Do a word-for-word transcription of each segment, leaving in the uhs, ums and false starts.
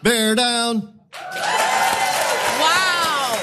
Bear down. Wow.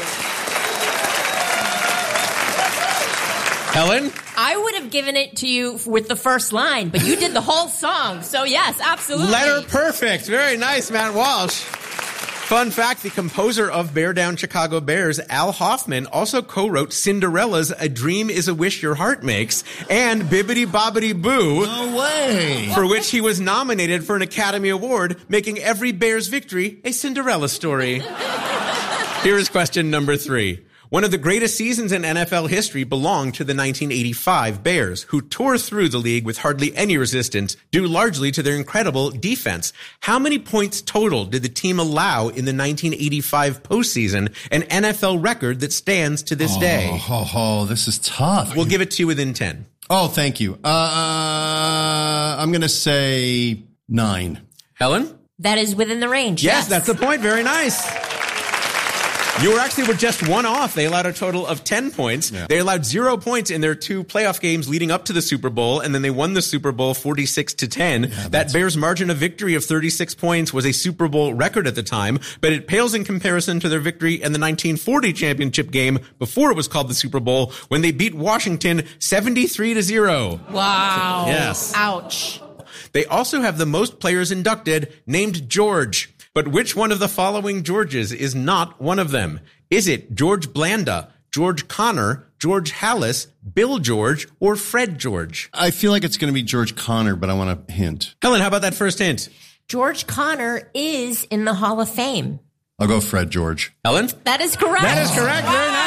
Helen? I would have given it to you with the first line, but you did the whole song. So, yes, absolutely. Letter perfect. Very nice, Matt Walsh. Fun fact, the composer of Bear Down Chicago Bears, Al Hoffman, also co-wrote Cinderella's A Dream is a Wish Your Heart Makes and Bibbidi Bobbidi Boo. No way. For which he was nominated for an Academy Award, making every Bears victory a Cinderella story. Here is question number three. One of the greatest seasons in N F L history belonged to the nineteen eighty-five Bears, who tore through the league with hardly any resistance, due largely to their incredible defense. How many points total did the team allow in the nineteen eighty-five postseason, an N F L record that stands to this oh, day? Oh, oh, this is tough. We'll give it to you within ten. Oh, thank you. Uh, I'm going to say nine. Helen? That is within the range. Yes, Yes, that's the point. Very nice. You were actually were just one off. They allowed a total of ten points. Yeah. They allowed zero points in their two playoff games leading up to the Super Bowl, and then they won the Super Bowl forty-six to ten. Yeah, that Bears margin of victory of thirty-six points was a Super Bowl record at the time, but it pales in comparison to their victory in the nineteen forty championship game before it was called the Super Bowl, when they beat Washington seventy-three to zero. Wow. Yes. Ouch. They also have the most players inducted named George. But which one of the following Georges is not one of them? Is it George Blanda, George Connor, George Halas, Bill George, or Fred George? I feel like it's going to be George Connor, but I want a hint. Helen, how about that first hint? George Connor is in the Hall of Fame. I'll go Fred George. Helen? That is correct. That is correct.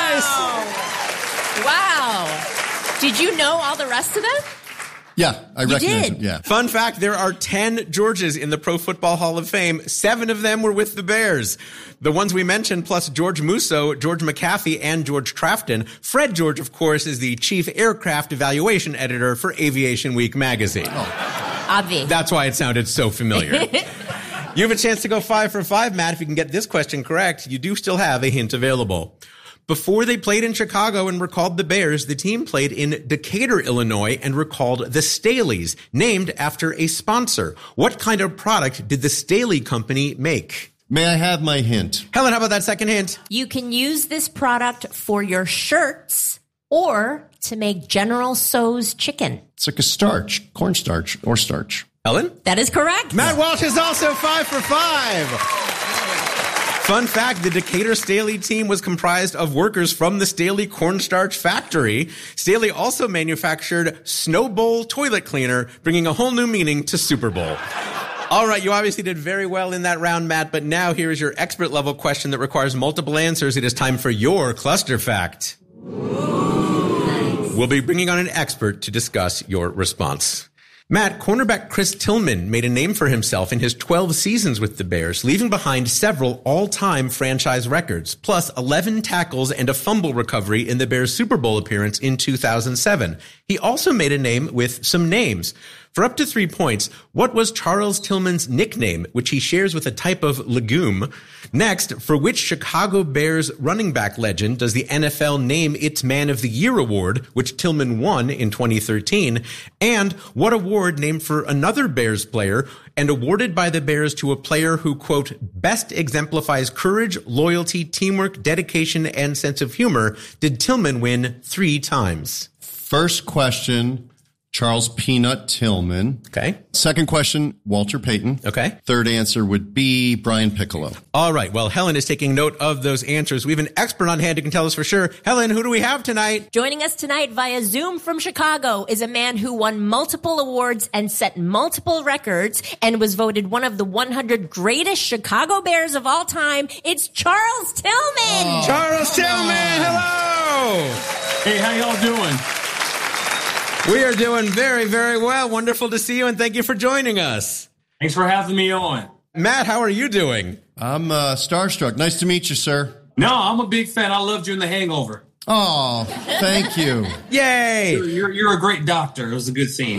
Wow. Very nice. Wow. Did you know all the rest of them? Yeah, I You recognize did. it. Yeah. Fun fact, there are ten Georges in the Pro Football Hall of Fame. Seven of them were with the Bears. The ones we mentioned, plus George Musso, George McAfee, and George Trafton. Fred George, of course, is the chief aircraft evaluation editor for Aviation Week magazine. Oh. Avi. That's why it sounded so familiar. You have a chance to go five for five, Matt. If you can get this question correct, you do still have a hint available. Before they played in Chicago and were called the Bears, the team played in Decatur, Illinois, and were called the Staleys, named after a sponsor. What kind of product did the Staley Company make? May I have my hint? Helen, how about that second hint? You can use this product for your shirts or to make General Tso's chicken. It's like a starch, cornstarch or starch. Helen? That is correct. Matt Walsh is also five for five. Fun fact, the Decatur Staley team was comprised of workers from the Staley Cornstarch Factory. Staley also manufactured Snow Bowl toilet cleaner, bringing a whole new meaning to Super Bowl. All right, you obviously did very well in that round, Matt, but now here is your expert level question that requires multiple answers. It is time for your cluster fact. Nice. We'll be bringing on an expert to discuss your response. Matt, cornerback Chris Tillman made a name for himself in his twelve seasons with the Bears, leaving behind several all-time franchise records, plus eleven tackles and a fumble recovery in the Bears' Super Bowl appearance in two thousand seven. He also made a name with some names. For up to three points, what was Charles Tillman's nickname, which he shares with a type of legume? Next, for which Chicago Bears running back legend does the N F L name its Man of the Year award, which Tillman won in twenty thirteen? And what award named for another Bears player and awarded by the Bears to a player who, quote, best exemplifies courage, loyalty, teamwork, dedication, and sense of humor, did Tillman win three times? First question, Charles Peanut Tillman. Okay. Second question, Walter Payton. Okay. Third answer would be Brian Piccolo. All right. Well, Helen is taking note of those answers. We have an expert on hand who can tell us for sure. Helen, who do we have tonight? Joining us tonight via Zoom from Chicago is a man who won multiple awards and set multiple records and was voted one of the one hundred greatest Chicago Bears of all time. It's Charles Tillman. Oh, Charles Tillman. Hello. Hey, how y'all doing? We are doing very, very well. Wonderful to see you, and thank you for joining us. Thanks for having me on. Matt, how are you doing? I'm uh, starstruck. Nice to meet you, sir. No, I'm a big fan. I loved you in The Hangover. Oh, thank you. Yay! You're, you're, you're a great doctor. It was a good scene.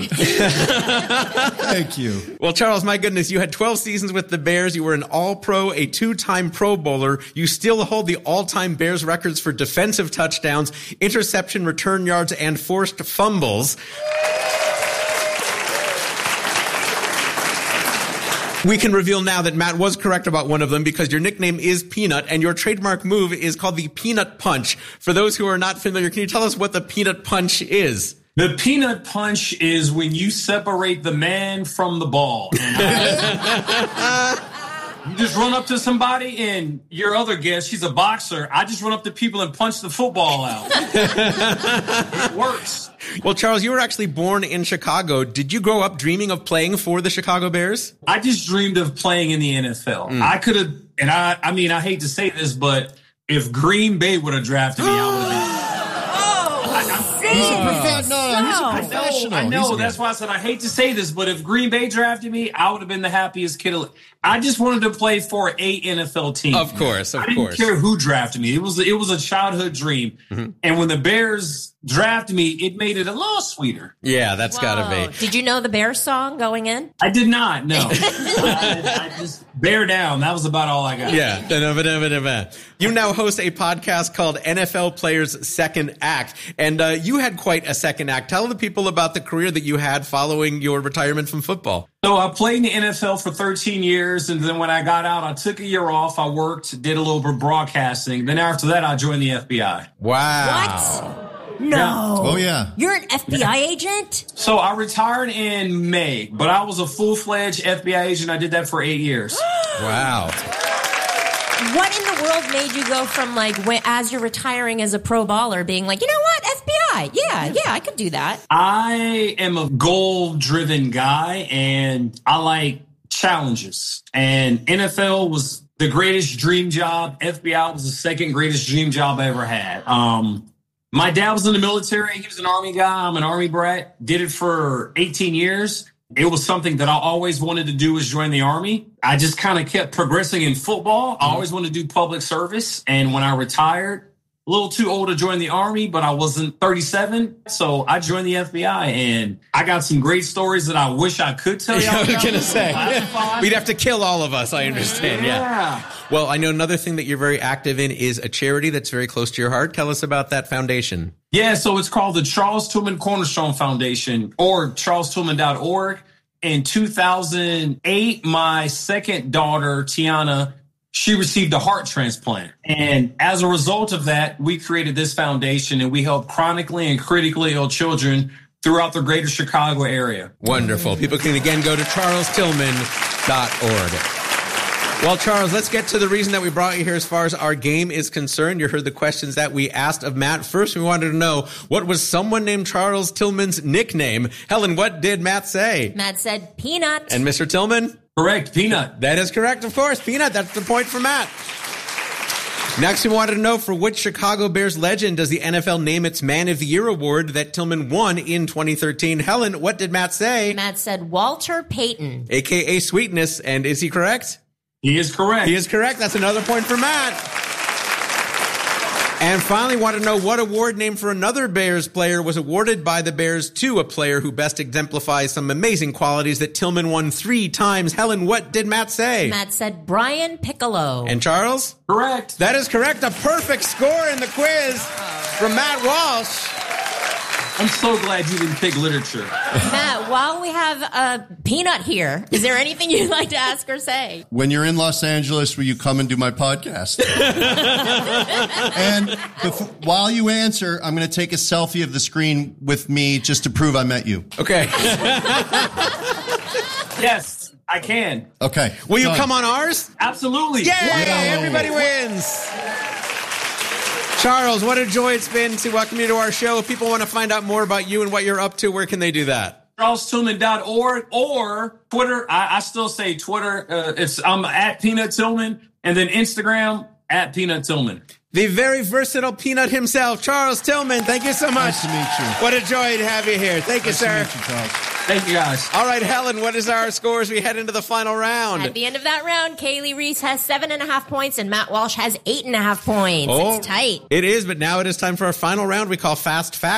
Thank you. Well, Charles, my goodness, you had twelve seasons with the Bears. You were an All-Pro, a two-time Pro Bowler. You still hold the all-time Bears records for defensive touchdowns, interception, return yards, and forced fumbles. We can reveal now that Matt was correct about one of them because your nickname is Peanut and your trademark move is called the Peanut Punch. For those who are not familiar, can you tell us what the Peanut Punch is? The peanut punch is when you separate the man from the ball. And, uh, you just run up to somebody and your other guest, she's a boxer. I just run up to people and punch the football out. It works. Well, Charles, you were actually born in Chicago. Did you grow up dreaming of playing for the Chicago Bears? I just dreamed of playing in the N F L. Mm. I could have, and I, I mean, I hate to say this, but if Green Bay would have drafted me, I would have been. He's a prof- no, no, he's a I professional. know, I know. He's That's why I said I hate to say this, but if Green Bay drafted me, I would have been the happiest kid. I just wanted to play for a N F L team. Of course, of I didn't course. care who drafted me. It was it was a childhood dream, mm-hmm. and when the Bears drafted me, it made it a little sweeter. Yeah, that's got to be. Did you know the Bears song going in? I did not. No, I, I just bear down. That was about all I got. Yeah. You now host a podcast called N F L Players Second Act, and uh, you had quite a second act. Tell the people about the career that you had following your retirement from football. So I played in the N F L for thirteen years, and then when I got out, I took a year off. I worked, did a little bit of broadcasting. Then after that, I joined the F B I. Wow. What? No. Yeah. Oh, yeah. You're an F B I agent? So I retired in May, but I was a full-fledged F B I agent. I did that for eight years. Wow. What in the world made you go from, like, when, as you're retiring as a pro baller, being like, you know what, F B I, yeah, yeah, I could do that. I am a goal-driven guy, and I like challenges. And N F L was the greatest dream job. F B I was the second greatest dream job I ever had. Um, my dad was in the military. He was an Army guy. I'm an Army brat. Did it for eighteen years. It was something that I always wanted to do was join the Army. I just kind of kept progressing in football. I always wanted to do public service. And when I retired, a little too old to join the Army, but I wasn't thirty-seven. So I joined the F B I, and I got some great stories that I wish I could tell you. I was going to say, we'd have to kill all of us, I understand. Yeah. yeah. Well, I know another thing that you're very active in is a charity that's very close to your heart. Tell us about that foundation. Yeah, so it's called the Charles Tillman Cornerstone Foundation, or charles tillman dot org. In two thousand eight, my second daughter, Tiana, she received a heart transplant. And as a result of that, we created this foundation, and we help chronically and critically ill children throughout the greater Chicago area. Wonderful. People can again go to charles tillman dot org. Well, Charles, let's get to the reason that we brought you here as far as our game is concerned. You heard the questions that we asked of Matt. First, we wanted to know, what was someone named Charles Tillman's nickname? Helen, what did Matt say? Matt said Peanut. And Mister Tillman? Correct, Peanut. That is correct, of course. Peanut, that's the point for Matt. Next, we wanted to know, for which Chicago Bears legend does the N F L name its Man of the Year award that Tillman won in twenty thirteen? Helen, what did Matt say? Matt said Walter Payton. A K A Sweetness, and is he correct? He is correct. He is correct. That's another point for Matt. And finally, want to know what award named for another Bears player was awarded by the Bears to a player who best exemplifies some amazing qualities that Tillman won three times. Helen, what did Matt say? Matt said Brian Piccolo. And Charles? Correct. That is correct. A perfect score in the quiz from Matt Walsh. I'm so glad you didn't pick literature. Matt, while we have uh, Peanut here, is there anything you'd like to ask or say? When you're in Los Angeles, will you come and do my podcast? And before, while you answer, I'm going to take a selfie of the screen with me just to prove I met you. Okay. Yes, I can. Okay. Will you Done. come on ours? Absolutely. Yay! Whoa. Everybody wins. Charles, what a joy it's been to welcome you to our show. If people want to find out more about you and what you're up to, where can they do that? charles tillman dot org or Twitter. I, I still say Twitter. Uh, it's I'm at Peanut Tillman, and then Instagram at Peanut Tillman. The very versatile Peanut himself, Charles Tillman. Thank you so much. Nice to meet you. What a joy to have you here. Thank you, Nice sir. to meet you, Charles. Thank you, guys. All right, Helen, what is our score as we head into the final round? At the end of that round, Kaylee Reese has seven and a half points and Matt Walsh has eight and a half points. Oh, it's tight. It is, but now it is time for our final round we call Fast Facts.